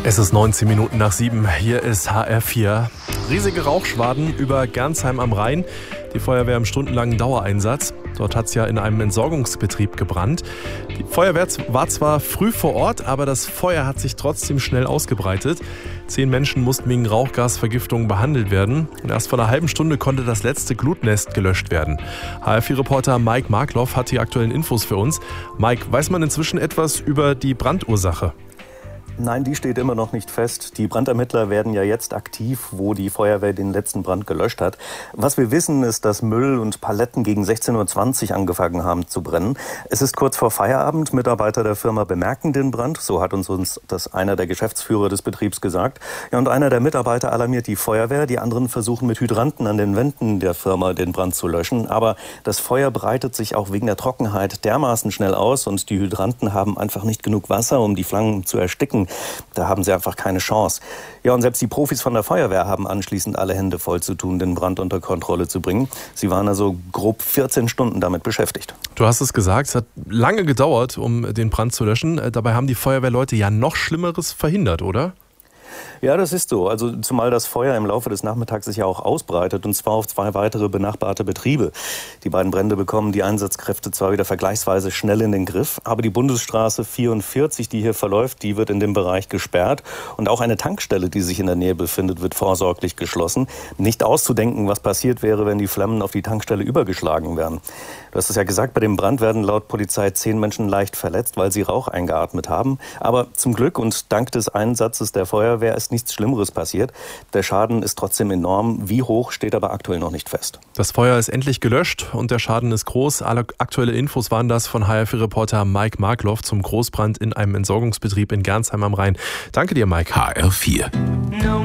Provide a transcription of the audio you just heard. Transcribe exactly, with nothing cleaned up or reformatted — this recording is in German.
Es ist neunzehn Minuten nach sieben. Hier ist H R vier. Riesige Rauchschwaden über Gernsheim am Rhein. Die Feuerwehr im stundenlangen Dauereinsatz. Dort hat es ja in einem Entsorgungsbetrieb gebrannt. Die Feuerwehr war zwar früh vor Ort, aber das Feuer hat sich trotzdem schnell ausgebreitet. Zehn Menschen mussten wegen Rauchgasvergiftung behandelt werden. Und erst vor einer halben Stunde konnte das letzte Glutnest gelöscht werden. H R vier-Reporter Mike Markloff hat die aktuellen Infos für uns. Mike, weiß man inzwischen etwas über die Brandursache? Nein, die steht immer noch nicht fest. Die Brandermittler werden ja jetzt aktiv, wo die Feuerwehr den letzten Brand gelöscht hat. Was wir wissen, ist, dass Müll und Paletten gegen sechzehn Uhr zwanzig angefangen haben zu brennen. Es ist kurz vor Feierabend. Mitarbeiter der Firma bemerken den Brand. So hat uns, uns das einer der Geschäftsführer des Betriebs gesagt. Ja, und einer der Mitarbeiter alarmiert die Feuerwehr. Die anderen versuchen mit Hydranten an den Wänden der Firma den Brand zu löschen. Aber das Feuer breitet sich auch wegen der Trockenheit dermaßen schnell aus und die Hydranten haben einfach nicht genug Wasser, um die Flammen zu ersticken. Da haben sie einfach keine Chance. Ja, und selbst die Profis von der Feuerwehr haben anschließend alle Hände voll zu tun, den Brand unter Kontrolle zu bringen. Sie waren also grob vierzehn Stunden damit beschäftigt. Du hast es gesagt, es hat lange gedauert, um den Brand zu löschen. Dabei haben die Feuerwehrleute ja noch Schlimmeres verhindert, oder? Ja, das ist so. Also zumal das Feuer im Laufe des Nachmittags sich ja auch ausbreitet, und zwar auf zwei weitere benachbarte Betriebe. Die beiden Brände bekommen die Einsatzkräfte zwar wieder vergleichsweise schnell in den Griff, aber die Bundesstraße vierundvierzig, die hier verläuft, die wird in dem Bereich gesperrt. Und auch eine Tankstelle, die sich in der Nähe befindet, wird vorsorglich geschlossen. Nicht auszudenken, was passiert wäre, wenn die Flammen auf die Tankstelle übergeschlagen wären. Du hast es ja gesagt, bei dem Brand werden laut Polizei zehn Menschen leicht verletzt, weil sie Rauch eingeatmet haben. Aber zum Glück und dank des Einsatzes der Feuerwehr ist nichts Schlimmeres passiert. Der Schaden ist trotzdem enorm. Wie hoch, steht aber aktuell noch nicht fest. Das Feuer ist endlich gelöscht und der Schaden ist groß. Alle aktuelle Infos waren das von H R vier-Reporter Mike Markloff zum Großbrand in einem Entsorgungsbetrieb in Gernsheim am Rhein. Danke dir, Mike. H R vier.